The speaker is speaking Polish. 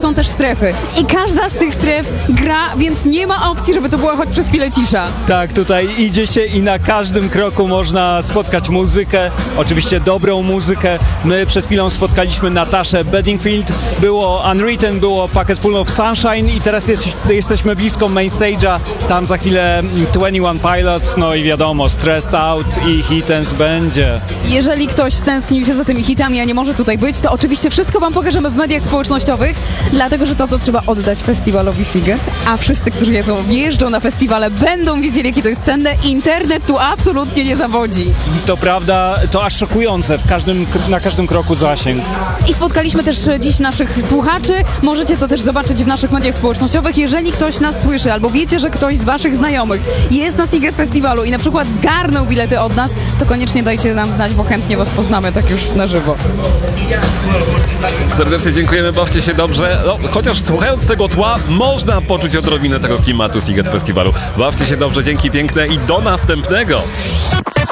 są też strefy. I każda z tych stref gra, więc nie ma opcji, żeby to była choć przez chwilę cisza. Tak, tutaj idzie się i na każdym kroku można spotkać muzykę, oczywiście dobrą muzykę. My przed chwilą spotkaliśmy Nataszę Bedingfield, było Unwritten, było Pocket Full of Sunshine i teraz jesteśmy blisko main stage'a, tam za chwilę 21 Pilots, no i wiadomo, Stressed Out i Hittens będzie. Jeżeli ktoś stęsknił się za tymi hitami, a nie może tutaj być, to oczywiście wszystko wam pokażemy w mediach społecznościowych, dlatego że to, co trzeba oddać festiwalowi Sziget, a wszyscy, którzy jeżdżą na festiwale, będą wiedzieli, jakie to jest cenne. Internet tu absolutnie nie zawodzi. To prawda, to aż szokujące, na każdym kroku zasięg. I spotkaliśmy też dziś naszych słuchaczy. Możecie to też zobaczyć w naszych mediach społecznościowych. Jeżeli ktoś nas słyszy, albo wiecie, że ktoś z waszych znajomych jest na Sziget Festiwalu i na przykład zgarnął bilety od nas, to koniecznie dajcie nam znać, bo chętnie was poznamy tak już na żywo. Serdecznie dziękujemy, bawcie się dobrze. No, chociaż słuchając tego tła, można poczuć odrobinę tego klimatu Sziget Festiwalu. Bawcie się dobrze, dzięki piękne i do następnego!